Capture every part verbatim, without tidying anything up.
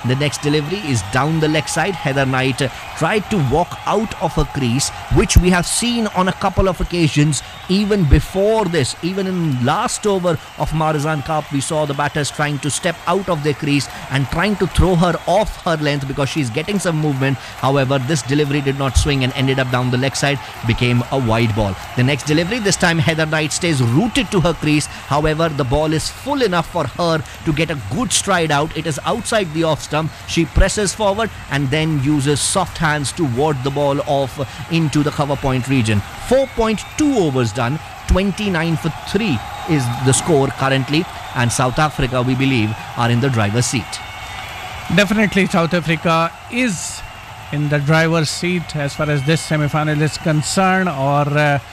The next delivery is down the leg side. Heather Knight tried to walk out of her crease, which we have seen on a couple of occasions even before this. Even in last over of Marizanne Kapp, we saw the batters trying to step out of their crease and trying to throw her off her length because she's getting some movement. However, this delivery did not swing and ended up down the leg side, became a wide ball. The next delivery, this time Heather Knight stays rooted to her crease. However, the ball is full enough for her to get a good stride out. It is outside the off stump. She presses forward and then uses soft hands to ward the ball off into the cover point region. four point two overs done. twenty-nine for three is the score currently, and South Africa, we believe, are in the driver's seat. Definitely South Africa is in the driver's seat as far as this semi-final is concerned. और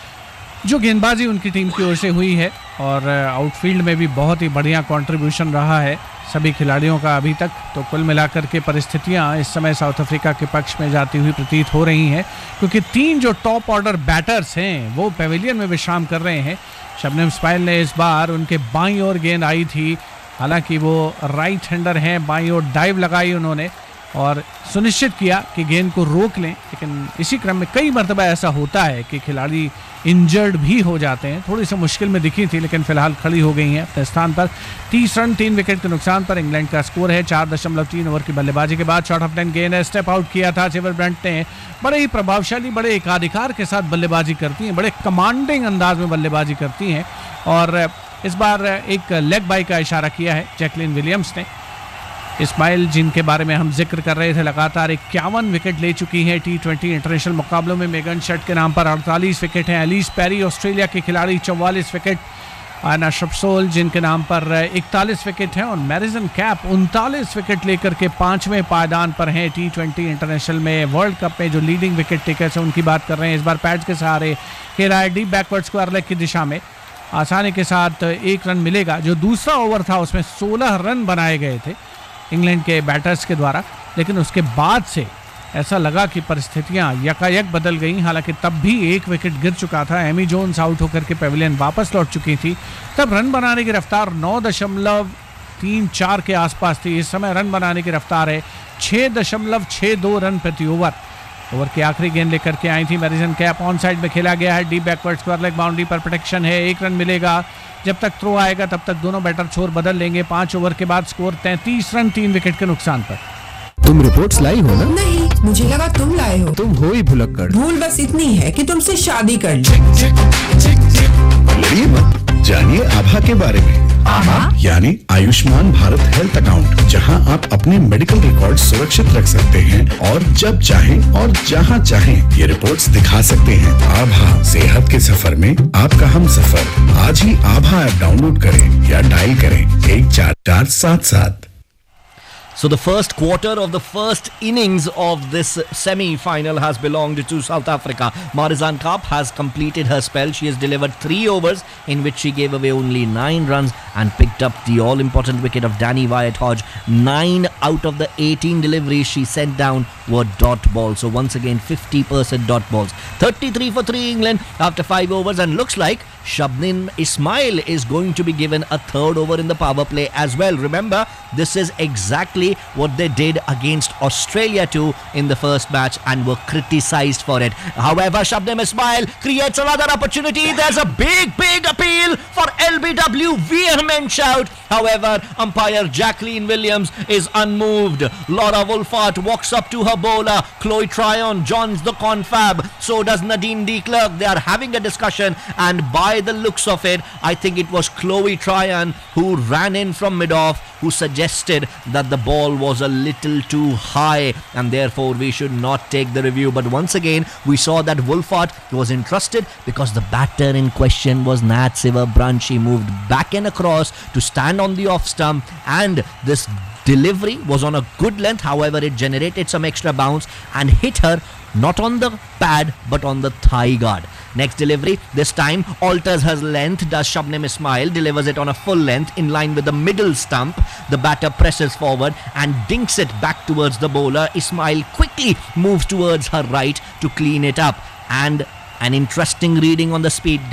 जो गेंदबाजी उनकी team की ओर से हुई है और outfield में भी बहुत ही बढ़िया कंट्रीब्यूशन रहा है सभी खिलाड़ियों का अभी तक, तो कुल मिलाकर के परिस्थितियां इस समय साउथ अफ्रीका के पक्ष में जाती हुई प्रतीत हो रही हैं, क्योंकि तीन जो टॉप ऑर्डर बैटर्स हैं वो पेविलियन में विश्राम कर रहे हैं। शबनम इस्माइल ने इस बार उनके बाईं ओर गेंद आई थी, हालांकि वो राइट हैंडर हैं, बाईं ओर डाइव लगाई उन्होंने और सुनिश्चित किया कि गेंद को रोक लें, लेकिन इसी क्रम में कई मरतबा ऐसा होता है कि खिलाड़ी इंजर्ड भी हो जाते हैं। थोड़ी सी मुश्किल में दिखी थी लेकिन फिलहाल खड़ी हो गई हैं अपने स्थान पर। तीस रन तीन विकेट के नुकसान पर इंग्लैंड का स्कोर है। चार दशमलव तीन ओवर की बल्लेबाजी के बाद शॉर्ट ऑफ लेंथ गेंद है, स्टेप आउट किया था सिल्वर ब्रंट ने। बड़े ही प्रभावशाली, बड़े एकाधिकार के साथ बल्लेबाजी करती हैं, बड़े कमांडिंग अंदाज में बल्लेबाजी करती हैं और इस बार एक लेग बाई का इशारा किया है जैकलिन विलियम्स ने। इस्माइल, जिनके बारे में हम जिक्र कर रहे थे, लगातार इक्यावन विकेट ले चुकी हैं टी ट्वेंटी इंटरनेशनल मुकाबलों में। मेगन शट के नाम पर अड़तालीस विकेट हैं। एलिस पेरी, ऑस्ट्रेलिया की खिलाड़ी, चौवालीस विकेट। आना शप्सोल, जिनके नाम पर इकतालीस विकेट हैं, और मैरिजन कैप उनतालीस विकेट लेकर के पांचवें पायदान पर हैं टी ट्वेंटी इंटरनेशनल में। वर्ल्ड कप में जो लीडिंग विकेट टेकर्स हैं उनकी बात कर रहे हैं। इस बार पैड्स के सहारे खेला है, डीप बैकवर्ड स्क्वायर लेग की दिशा में आसानी के साथ एक रन मिलेगा। जो दूसरा ओवर था उसमें सोलह रन बनाए गए थे इंग्लैंड के बैटर्स के द्वारा, लेकिन उसके बाद से ऐसा लगा कि परिस्थितियां यकायक बदल गईं। हालांकि तब भी एक विकेट गिर चुका था, एमी जोन्स आउट होकर के पेविलियन वापस लौट चुकी थी। तब रन बनाने की रफ्तार नौ दशमलव तीन चार के आसपास थी। इस समय रन बनाने की रफ्तार है छः दशमलव छः दो रन प्रति ओवर। ओवर की आखिरी गेंद लेकर के आई थी मैरिजन कैप, ऑन साइड में खेला गया है, deep backward square leg boundary पर प्रोटेक्शन है, एक रन मिलेगा। जब तक थ्रो आएगा तब तक दोनों बैटर छोर बदल लेंगे। पांच ओवर के बाद स्कोर तैंतीस रन तीन विकेट के नुकसान पर। तुम रिपोर्ट्स लाई हो ना? नहीं, मुझे लगा तुम लाए हो। तुम हो ही भुलक्कड़। भूल बस इतनी है कि तुमसे शादी कर ली। लड़िए मत, जानिए आभा के बारे में। आभा यानी आयुष्मान भारत हेल्थ अकाउंट, जहां आप अपने मेडिकल रिकॉर्ड सुरक्षित रख सकते हैं और जब चाहें और जहां चाहें ये रिपोर्ट्स दिखा सकते हैं। आभा, सेहत के सफर में आपका हम सफर। आज ही आभा ऐप डाउनलोड करें या डायल करें एक चार चार सात सात। So the first quarter of the first innings of this semi-final has belonged to South Africa. Marizanne Kapp has completed her spell. She has delivered three overs in which she gave away only nine runs and picked up the all-important wicket of Danny Wyatt-Hodge. Nine out of the eighteen deliveries she sent down were dot balls. So once again, fifty percent dot balls. thirty-three for three England after five overs, and looks like Shabnim Ismail is going to be given a third over in the power play as well. Remember, this is exactly what they did against Australia too in the first match and were criticized for it. However, Shabnim Ismail creates another opportunity. There's a big, big appeal for L B W. Vehement shout. However, umpire Jacqueline Williams is unmoved. Laura Wolfart walks up to her bowler, Chloe Tryon joins the confab. So does Nadine de Klerk. They are having a discussion, and by the looks of it, I think it was Chloe Tryon who ran in from mid-off, who suggested that the ball was a little too high and therefore we should not take the review. But once again, we saw that Wolfart was entrusted because the batter in question was Nat Siver-Brunt. She moved back and across to stand on the off stump, and this delivery was on a good length. However, it generated some extra bounce and hit her not on the pad but on the thigh guard. Next delivery, this time alters her length, does Shabnim Ismail, delivers it on a full length in line with the middle stump. The batter presses forward and dinks it back towards the bowler. Ismail quickly moves towards her right to clean it up, and an interesting reading on the speed gun.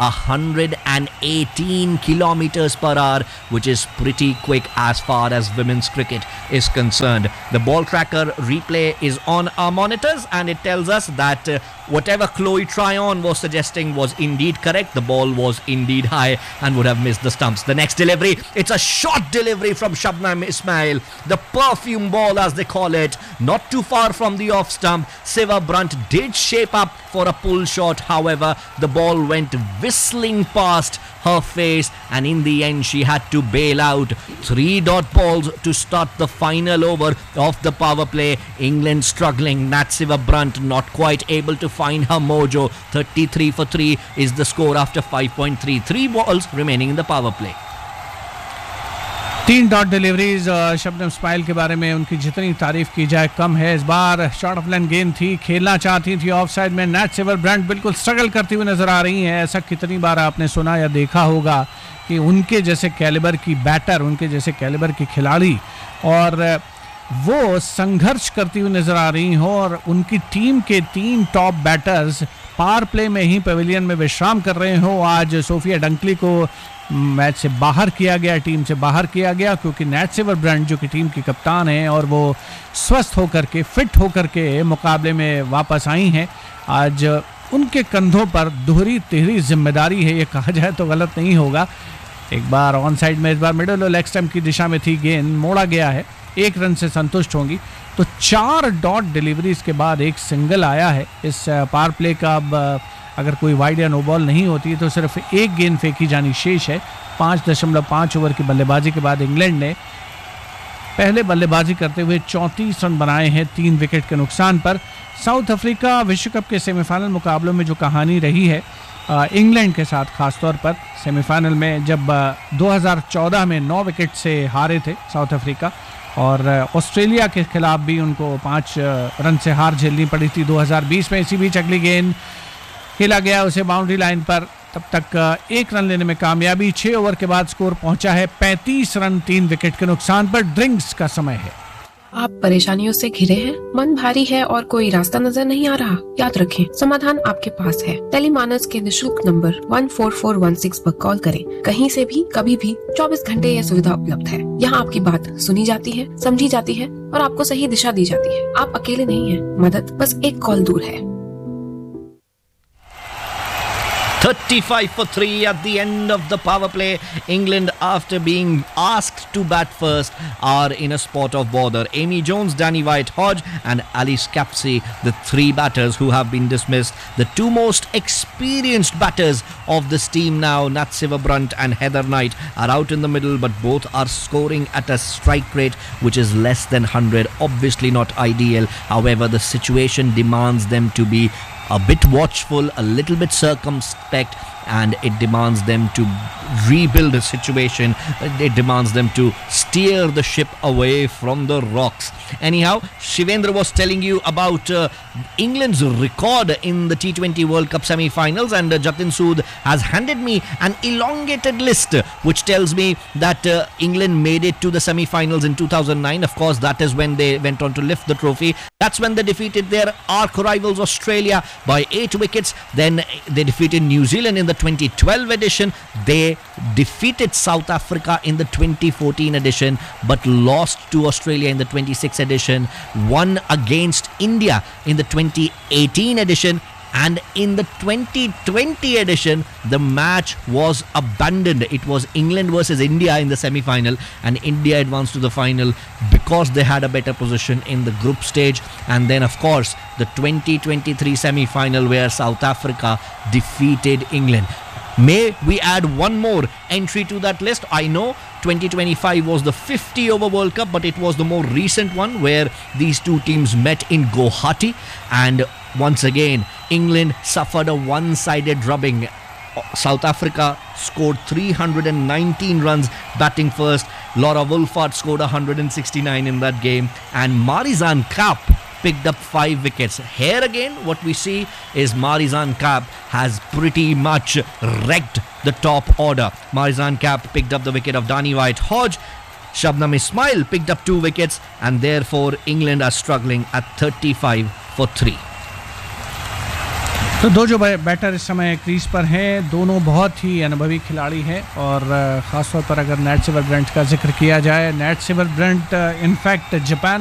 one hundred eighteen kilometers per hour, which is pretty quick as far as women's cricket is concerned. The ball tracker replay is on our monitors, and it tells us that uh, whatever Chloe Tryon was suggesting was indeed correct. The ball was indeed high and would have missed the stumps. The next delivery, it's a short delivery from Shabnam Ismail, the perfume ball as they call it, not too far from the off stump. Siva Brunt did shape up for a pull shot, however the ball went whistling past her face, and in the end she had to bail out. Three dot balls to start the final over of the power play. England struggling. Nat Siva Brunt not quite able to find her mojo. thirty-three for three is the score after five point three. Three balls remaining in the power play. तीन dot deliveries Shabnam Ismail के बारे में उनकी जितनी तारीफ की जाए कम है. इस बार शॉर्ट ऑफ लाइन गेंद थी, खेलना चाहती थी ऑफ साइड में. नैट सिवा ब्रंट बिल्कुल स्ट्रगल करती हुई नजर आ रही हैं. ऐसा कितनी बार आपने सुना या देखा होगा कि उनके जैसे कैलिबर की बैटर, उनके जैसे कैलिबर की खिलाड़ी और वो संघर्ष करती हुई नजर आ रही हो, और उनकी टीम के तीन टॉप बैटर्स पावर प्ले में ही पवेलियन में विश्राम कर रहे हो. आज सोफिया डंकली को मैच से बाहर किया गया, टीम से बाहर किया गया, क्योंकि नैट सिवा ब्रंट जो कि टीम की कप्तान है और वो स्वस्थ होकर के, फिट होकर के मुकाबले में वापस आई हैं. आज उनके कंधों पर दोहरी तिहरी जिम्मेदारी है, ये कहा जाए तो गलत नहीं होगा. एक बार ऑन साइड में, इस बार मिडल और लेग स्टंप की दिशा में थी गेंद, मोड़ा गया है. एक रन से संतुष्ट होंगी. तो चार डॉट डिलीवरीज के बाद एक सिंगल आया है इस पावर प्ले का. अब अगर कोई वाइड या नो बॉल नहीं होती तो सिर्फ एक गेंद फेंकी जानी शेष है. पाँच दशमलव पाँच ओवर की बल्लेबाजी के बाद इंग्लैंड ने पहले बल्लेबाजी करते हुए चौंतीस रन बनाए हैं तीन विकेट के नुकसान पर. साउथ अफ्रीका विश्व कप के सेमीफाइनल मुकाबलों में जो कहानी रही है इंग्लैंड के साथ, खासतौर पर सेमीफाइनल में जब दो हज़ार चौदह में नौ विकेट से हारे थे साउथ अफ्रीका, और ऑस्ट्रेलिया के खिलाफ भी उनको पाँच रन से हार झेलनी पड़ी थी दो हज़ार बीस में. इसी बीच अगली गेंद खेला गया उसे बाउंड्री लाइन पर, तब तक एक रन लेने में कामयाबी. छः ओवर के बाद स्कोर पहुंचा है पैंतीस रन तीन विकेट के नुकसान पर. ड्रिंक्स का समय है. आप परेशानियों से घिरे हैं, मन भारी है और कोई रास्ता नजर नहीं आ रहा? याद रखें, समाधान आपके पास है. टेलीमानस के निशुल्क नंबर एक चार चार एक छह पर कॉल करें. कहीं से भी, कभी भी, चौबीस घंटे यह सुविधा उपलब्ध है. यहाँ आपकी बात सुनी जाती है, समझी जाती है और आपको सही दिशा दी जाती है. आप अकेले नहीं हैं, मदद बस एक कॉल दूर है. thirty-five for three at the end of the power play. England, after being asked to bat first, are in a spot of bother. Amy Jones, Danny White-Hodge and Alice Capsey, the three batters who have been dismissed. The two most experienced batters of this team now, Nat Siva Brunt and Heather Knight, are out in the middle, but both are scoring at a strike rate which is less than one hundred. Obviously not ideal. However, the situation demands them to be a bit watchful, a little bit circumspect, and it demands them to rebuild the situation. It demands them to steer the ship away from the rocks. Anyhow, Shivendra was telling you about uh, England's record in the T twenty World Cup semi-finals, and uh, Jatin Sood has handed me an elongated list which tells me that uh, England made it to the semi-finals in two thousand nine. Of course, that is when they went on to lift the trophy. That's when they defeated their arch rivals Australia by eight wickets. Then they defeated New Zealand in the twenty twelve edition. They defeated South Africa in the twenty fourteen edition, but lost to Australia in the twenty-sixth edition. Won against India in the twenty eighteen edition. And in the twenty twenty edition, the match was abandoned. It was England versus India in the semi-final, and India advanced to the final because they had a better position in the group stage. And then, of course, the twenty twenty-three semi-final where South Africa defeated England. May we add one more entry to that list? I know twenty twenty-five was the fifty over World Cup, but it was the more recent one where these two teams met in Guwahati, and once again England suffered a one-sided drubbing. South Africa scored three hundred nineteen runs batting first. Laura Wolfart scored one hundred sixty-nine in that game, and Marizanne Kapp picked up five wickets. Here again, what we see is Marizanne Kapp has pretty much wrecked the top order. Marizanne Kapp picked up the wicket of Danny White-Hodge. Shabnam Ismail picked up two wickets, and therefore England are struggling at thirty-five for three. तो दो जो batter इस समय crease पर हैं दोनों बहुत ही अनुभवी खिलाड़ी हैं और ख़ासतौर पर अगर नैट सिमरन ब्रंट का जिक्र किया जाए, नैट सिमरन ब्रंट इनफैक्ट जापान